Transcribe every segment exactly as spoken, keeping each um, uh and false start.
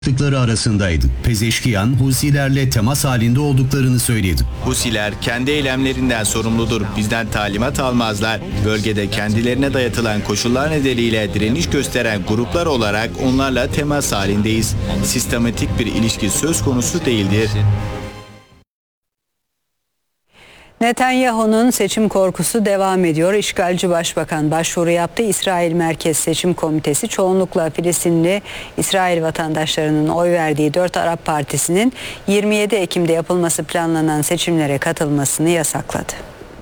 Tıkları arasındaydı. Pezeşkiyan, Husilerle temas halinde olduklarını söyledi. Husiler kendi eylemlerinden sorumludur. Bizden talimat almazlar. Bölgede kendilerine dayatılan koşullar nedeniyle direniş gösteren gruplar olarak onlarla temas halindeyiz. Sistematik bir ilişki söz konusu değildir. Netanyahu'nun seçim korkusu devam ediyor. İşgalci Başbakan başvuru yaptı. İsrail Merkez Seçim Komitesi çoğunlukla Filistinli İsrail vatandaşlarının oy verdiği dört Arap Partisi'nin yirmi yedi Ekim'de yapılması planlanan seçimlere katılmasını yasakladı.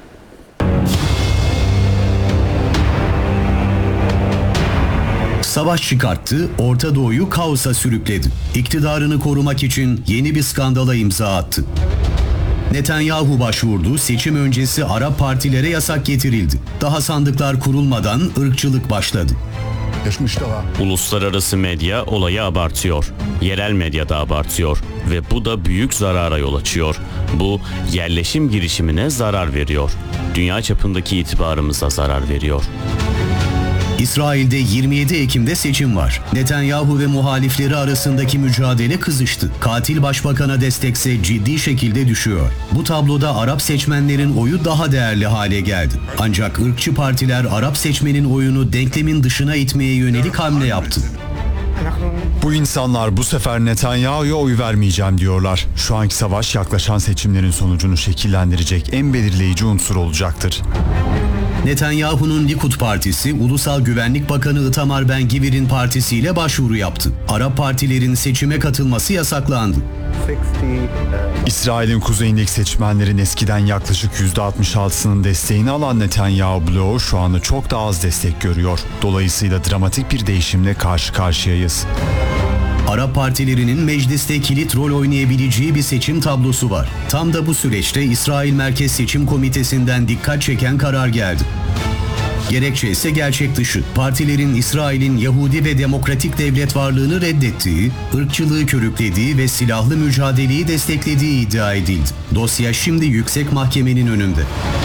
Savaş çıkarttı, Orta Doğu'yu kaosa sürükledi. İktidarını korumak için yeni bir skandala imza attı. Netanyahu başvurdu, seçim öncesi Arap partilere yasak getirildi. Daha sandıklar kurulmadan ırkçılık başladı. Uluslararası medya olayı abartıyor. Yerel medya da abartıyor ve bu da büyük zarara yol açıyor. Bu yerleşim girişimine zarar veriyor. Dünya çapındaki itibarımıza zarar veriyor. İsrail'de yirmi yedi Ekim'de seçim var. Netanyahu ve muhalifleri arasındaki mücadele kızıştı. Katil başbakana destekse ciddi şekilde düşüyor. Bu tabloda Arap seçmenlerin oyu daha değerli hale geldi. Ancak ırkçı partiler Arap seçmenin oyunu denklemin dışına itmeye yönelik hamle yaptı. Bu insanlar bu sefer Netanyahu'ya oy vermeyeceğim diyorlar. Şu anki savaş yaklaşan seçimlerin sonucunu şekillendirecek en belirleyici unsur olacaktır. Netanyahu'nun Likud Partisi, Ulusal Güvenlik Bakanı Itamar Ben-Gvir'in partisiyle başvuru yaptı. Arap partilerin seçime katılması yasaklandı. İsrail'in kuzeyindeki seçmenlerin eskiden yaklaşık yüzde altmış altısının desteğini alan Netanyahu bloğu şu anda çok daha az destek görüyor. Dolayısıyla dramatik bir değişimle karşı karşıyayız. Arap partilerinin mecliste kilit rol oynayabileceği bir seçim tablosu var. Tam da bu süreçte İsrail Merkez Seçim Komitesi'nden dikkat çeken karar geldi. Gerekçe ise gerçek dışı. Partilerin İsrail'in Yahudi ve demokratik devlet varlığını reddettiği, ırkçılığı körüklediği ve silahlı mücadeleyi desteklediği iddia edildi. Dosya şimdi Yüksek Mahkemenin önünde.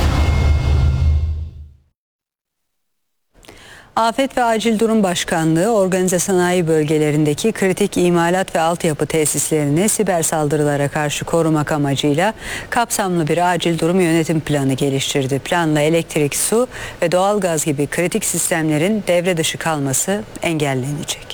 Afet ve Acil Durum Başkanlığı, organize sanayi bölgelerindeki kritik imalat ve altyapı tesislerini siber saldırılara karşı korumak amacıyla kapsamlı bir acil durum yönetim planı geliştirdi. Planla elektrik, su ve doğalgaz gibi kritik sistemlerin devre dışı kalması engellenecek.